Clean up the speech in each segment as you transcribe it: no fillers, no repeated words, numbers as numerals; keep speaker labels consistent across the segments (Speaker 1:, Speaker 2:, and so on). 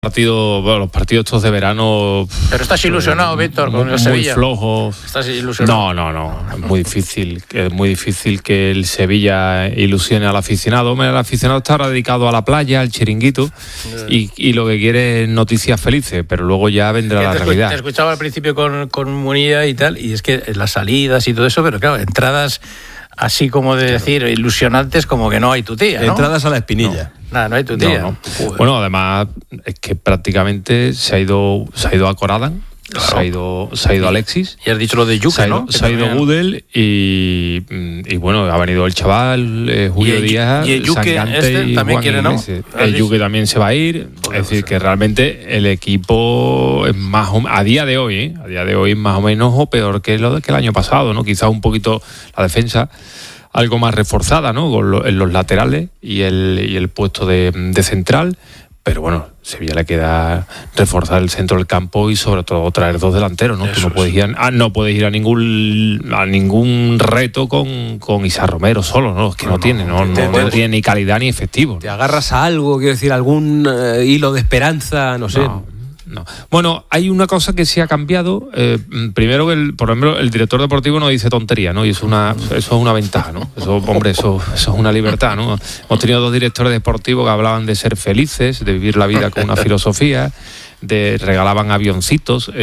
Speaker 1: Los partidos estos de verano.
Speaker 2: Pero estás ilusionado, Víctor, con el Sevilla.
Speaker 1: Muy flojos.
Speaker 2: ¿Estás ilusionado?
Speaker 1: No. Es muy difícil que el Sevilla ilusione al aficionado. El aficionado está ahora dedicado a la playa, al chiringuito, y lo que quiere es noticias felices, pero luego ya vendrá la realidad.
Speaker 2: Te escuchaba al principio con Munilla y tal, y es que las salidas y todo eso, pero claro, entradas así como de decir, ilusionantes, como que no hay tu tía, ¿no?
Speaker 3: Entradas a la espinilla.
Speaker 2: No hay tu tía.
Speaker 1: No. Bueno, además es que prácticamente se ha ido a Corada, claro. se ha ido Alexis.
Speaker 2: Y has dicho lo de Yuke, ¿no?
Speaker 1: Se ha ido Gudel y bueno, ha venido el chaval, Julio Díaz,
Speaker 2: y el Yuke
Speaker 1: Sangante,
Speaker 2: también
Speaker 1: Juan
Speaker 2: quiere, ¿no?
Speaker 1: El Yuke también se va a ir. Es decir, que realmente el equipo es a día de hoy es más o menos o peor que el año pasado, ¿no? Quizás un poquito la defensa algo más reforzada, ¿no? En los laterales y el puesto de central, pero bueno, Sevilla le queda reforzar el centro del campo y sobre todo traer dos delanteros, ¿no? Tú no puedes ir a ningún reto con Isa Romero solo, ¿no? Es que no tiene ni calidad ni efectivo.
Speaker 3: ¿Te agarras a algo, quiero decir, algún hilo de esperanza, no sé?
Speaker 1: No. Bueno, hay una cosa que sí ha cambiado. Primero, por ejemplo, el director deportivo no dice tontería, ¿no? Y eso es una ventaja, ¿no? Eso es una libertad, ¿no? Hemos tenido dos directores deportivos que hablaban de ser felices, de vivir la vida con una filosofía, regalaban avioncitos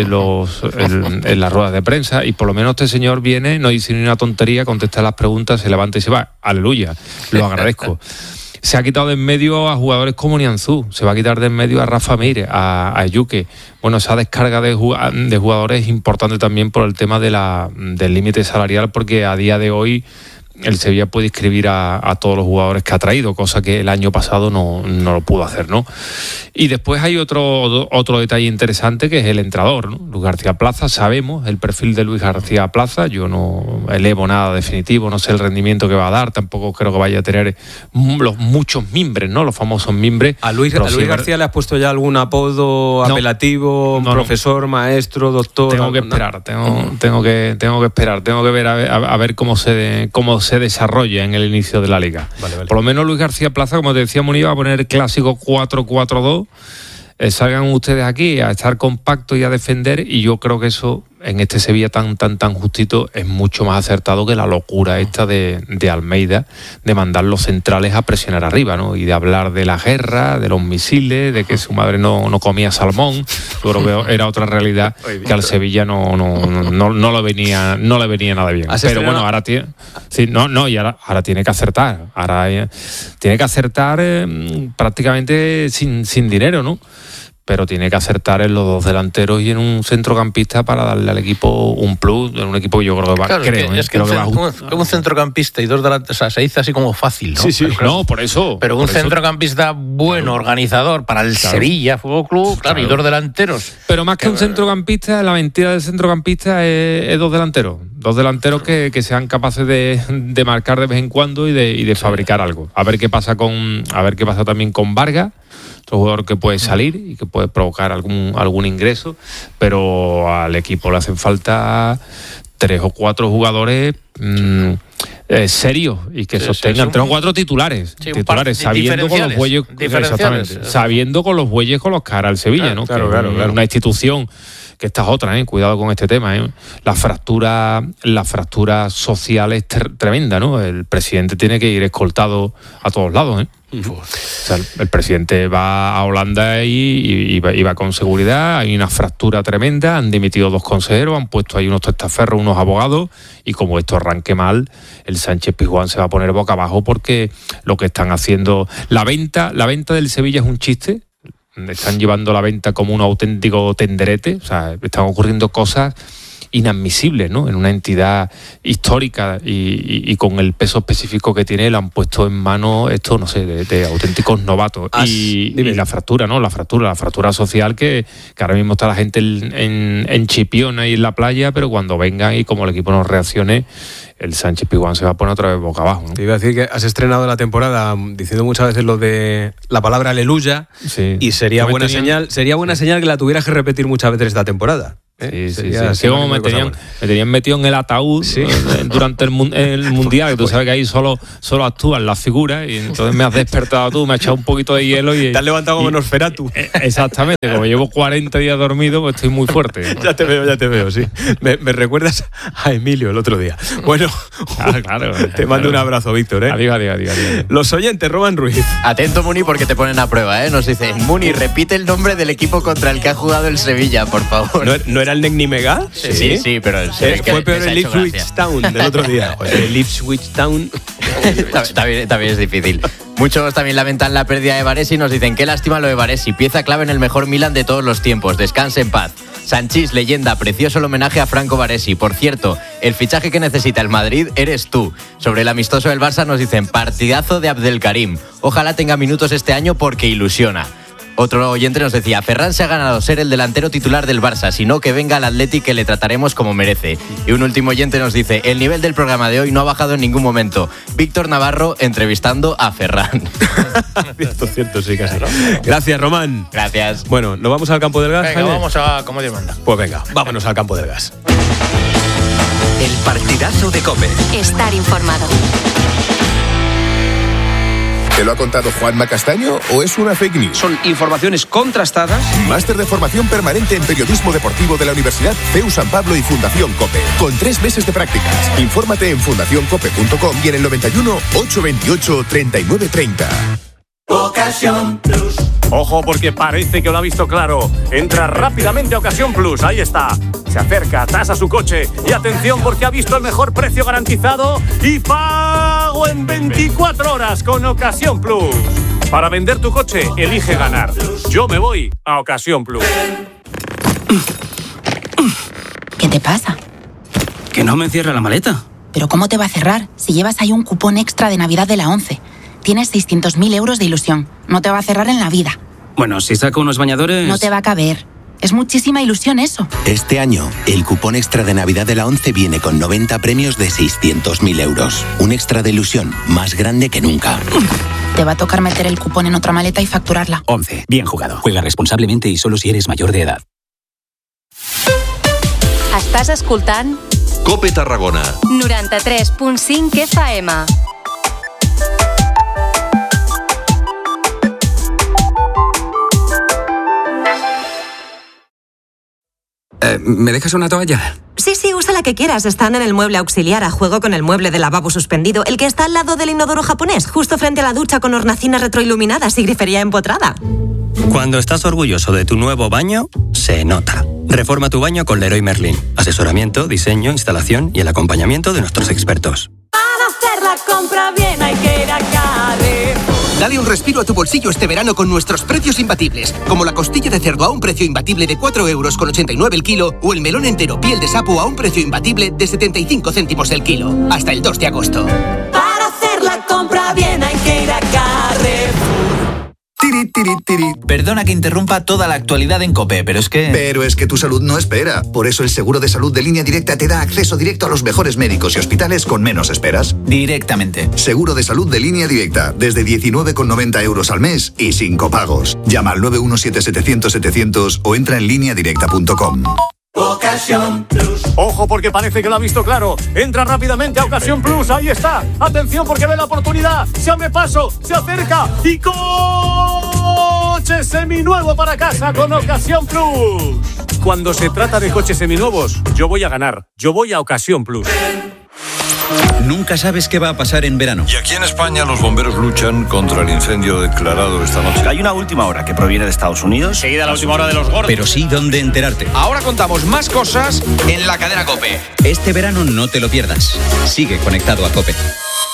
Speaker 1: en las ruedas de prensa, y por lo menos este señor viene, no dice ni una tontería, contesta las preguntas, se levanta y se va. Aleluya, lo agradezco. Se ha quitado de en medio a jugadores como Nianzú, se va a quitar de en medio a Rafa Mire, a Yuke. Bueno, esa descarga de jugadores es importante también por el tema del límite salarial, porque a día de hoy el Sevilla puede inscribir a todos los jugadores que ha traído, cosa que el año pasado no lo pudo hacer, ¿no? Y después hay otro detalle interesante, que es el entrenador, ¿no? Luis García Plaza. Sabemos el perfil de Luis García Plaza. Yo no elevo nada definitivo, no sé el rendimiento que va a dar, tampoco creo que vaya a tener muchos mimbres, ¿no? Los famosos mimbres.
Speaker 3: ¿A Luis García le has puesto ya algún apodo apelativo, profesor, maestro, doctor?
Speaker 1: Tengo que esperar, tengo que esperar, tengo que ver a ver cómo se desarrolla en el inicio de la liga. Vale. Por lo menos Luis García Plaza, como te decía Muni, va a poner el clásico 4-4-2. Salgan ustedes aquí a estar compactos y a defender, y yo creo que eso en este Sevilla tan justito es mucho más acertado que la locura esta de Almeida, de mandar los centrales a presionar arriba, ¿no? Y de hablar de la guerra, de los misiles, de que su madre no comía salmón. Yo creo que era otra realidad que al Sevilla no le venía nada bien. Pero bueno, ahora tiene ahora tiene que acertar. Ahora tiene que acertar prácticamente sin dinero, ¿no? Pero tiene que acertar en los dos delanteros y en un centrocampista para darle al equipo un plus, en un equipo que yo creo que va,
Speaker 2: un centrocampista y dos delanteros, o sea, se dice así como fácil, ¿no?
Speaker 1: Sí, no, por eso.
Speaker 2: Pero un centrocampista bueno, organizador para el Sevilla Fútbol Club, claro, y dos delanteros.
Speaker 1: Pero más que un centrocampista, la mentira del centrocampista es dos delanteros. Dos delanteros que sean capaces de marcar de vez en cuando y de fabricar algo. A ver qué pasa también con Vargas, otro jugador que puede salir y que puede provocar algún ingreso, pero al equipo le hacen falta 3 o 4 jugadores serios y que sostengan 3 o 4 titulares, sabiendo con los bueyes, exactamente, sabiendo con los bueyes con los que hará el Sevilla, ¿no? Claro. Una institución, que esta es otra, cuidado con este tema, la fractura social es tremenda, ¿no? El presidente tiene que ir escoltado a todos lados, O sea, el presidente va a Holanda y va con seguridad. Hay una fractura tremenda, han dimitido 2 consejeros, han puesto ahí unos testaferros, unos abogados, y como esto arranque mal, el Sánchez Pizjuán se va a poner boca abajo, porque lo que están haciendo, la venta del Sevilla es un chiste. Están llevando la venta como un auténtico tenderete, o sea, están ocurriendo cosas inadmisibles, ¿no? En una entidad histórica y con el peso específico que tiene, lo han puesto en manos esto, no sé, de auténticos novatos. Y la fractura, ¿no? La fractura social que ahora mismo está la gente en Chipiona y en la playa, pero cuando vengan y como el equipo no reaccione, el Sánchez Pizjuán se va a poner otra vez boca abajo, ¿no?
Speaker 3: Te iba a decir que has estrenado la temporada diciendo muchas veces lo de la palabra aleluya, y sería buena señal que la tuvieras que repetir muchas veces esta temporada.
Speaker 1: Sí. Como me tenían metido en el ataúd durante el mundial, que tú sabes que ahí solo actúan las figuras, y entonces me has despertado tú, me has echado un poquito de hielo y...
Speaker 3: Te has levantado como Nosferatu.
Speaker 1: Exactamente, como llevo 40 días dormido, pues estoy muy fuerte.
Speaker 3: Ya te veo, sí. Me recuerdas a Emilio el otro día. Bueno, claro, te mando un abrazo, Víctor.
Speaker 1: Adiós.
Speaker 3: Los oyentes, Roman Ruiz.
Speaker 4: Atento, Muni, porque te ponen a prueba, Nos dicen, Muni, repite el nombre del equipo contra el que ha jugado el Sevilla, por favor.
Speaker 3: ¿No era el Necnimega?
Speaker 4: Sí, pero
Speaker 3: fue peor el Ipswich Town del otro día. El Ipswich Town
Speaker 4: también es difícil. Muchos también lamentan la pérdida de Baresi y nos dicen, qué lástima lo de Baresi, pieza clave en el mejor Milan de todos los tiempos, descanse en paz. Sanchís, leyenda, precioso el homenaje a Franco Baresi. Por cierto, el fichaje que necesita el Madrid eres tú. Sobre el amistoso del Barça nos dicen, partidazo de Abdelkarim. Ojalá tenga minutos este año porque ilusiona. Otro oyente nos decía, Ferran se ha ganado ser el delantero titular del Barça, sino que venga al Atleti que le trataremos como merece. Y un último oyente nos dice, el nivel del programa de hoy no ha bajado en ningún momento. Víctor Navarro entrevistando a Ferran.
Speaker 3: Cierto, sí, casi. Gracias, Román.
Speaker 4: Gracias.
Speaker 3: Bueno, ¿nos vamos al campo del gas?
Speaker 2: Venga, vamos a como Dios manda.
Speaker 3: Pues venga, vámonos al campo del gas.
Speaker 5: El partidazo de COPE.
Speaker 6: Estar informado.
Speaker 7: ¿Te lo ha contado Juanma Castaño o es una fake news?
Speaker 8: Son informaciones contrastadas.
Speaker 7: Máster de formación permanente en periodismo deportivo de la Universidad CEU San Pablo y Fundación COPE. Con 3 meses de prácticas. Infórmate en fundacioncope.com y en el 91 828 3930.
Speaker 9: Ocasión Plus. Ojo, porque parece que lo ha visto claro. Entra rápidamente a Ocasión Plus. Ahí está. Se acerca, tasa su coche. Y atención, porque ha visto el mejor precio garantizado y pago en 24 horas con Ocasión Plus. Para vender tu coche, elige ganar. Yo me voy a Ocasión Plus.
Speaker 6: ¿Qué te pasa?
Speaker 8: Que no me cierra la maleta.
Speaker 6: ¿Pero cómo te va a cerrar si llevas ahí un cupón extra de Navidad de la 11? Tienes 600.000 euros de ilusión. No te va a cerrar en la vida.
Speaker 8: Bueno, si saco unos bañadores...
Speaker 6: No te va a caber. Es muchísima ilusión eso.
Speaker 10: Este año, el cupón extra de Navidad de la 11 viene con 90 premios de 600.000 euros. Un extra de ilusión más grande que nunca.
Speaker 6: Te va a tocar meter el cupón en otra maleta y facturarla.
Speaker 11: 11. Bien jugado. Juega responsablemente y solo si eres mayor de edad.
Speaker 6: Estàs escoltant
Speaker 5: COPE Tarragona
Speaker 6: 93.5 FM.
Speaker 11: ¿Me dejas una toalla?
Speaker 12: Sí, usa la que quieras. Están en el mueble auxiliar a juego con el mueble de lavabo suspendido, el que está al lado del inodoro japonés, justo frente a la ducha con hornacinas retroiluminadas y grifería empotrada.
Speaker 13: Cuando estás orgulloso de tu nuevo baño, se nota. Reforma tu baño con Leroy Merlin. Asesoramiento, diseño, instalación y el acompañamiento de nuestros expertos.
Speaker 14: Para hacer la compra bien hay que ir a Carrefour.
Speaker 15: Dale un respiro a tu bolsillo este verano con nuestros precios imbatibles, como la costilla de cerdo a un precio imbatible de 4,89 € el kilo o el melón entero piel de sapo a un precio imbatible de 75 céntimos el kilo. Hasta el 2 de agosto.
Speaker 14: Para hacer la compra bien hay que ir a Carrefour.
Speaker 16: Perdona que interrumpa toda la actualidad en COPE, pero es que
Speaker 17: tu salud no espera. Por eso el seguro de salud de Línea Directa te da acceso directo a los mejores médicos y hospitales con menos esperas.
Speaker 16: Directamente.
Speaker 17: Seguro de salud de Línea Directa, desde 19,90 € al mes y sin copagos. Llama al 917-700-700 o entra en lineadirecta.com.
Speaker 9: Ocasión Plus. Ojo, porque parece que lo ha visto claro. Entra rápidamente a Ocasión Plus. Ahí está. Atención, porque ve la oportunidad. Se abre paso, se acerca y coche seminuevo para casa con Ocasión Plus. Cuando se trata de coches seminuevos, yo voy a ganar. Yo voy a Ocasión Plus.
Speaker 18: Nunca sabes qué va a pasar en verano.
Speaker 19: Y aquí en España los bomberos luchan contra el incendio declarado esta noche.
Speaker 20: Hay una última hora que proviene de Estados Unidos.
Speaker 18: Seguida la última hora de los gordos. Pero sí dónde enterarte.
Speaker 21: Ahora contamos más cosas en la cadena COPE.
Speaker 18: Este verano no te lo pierdas. Sigue conectado a COPE.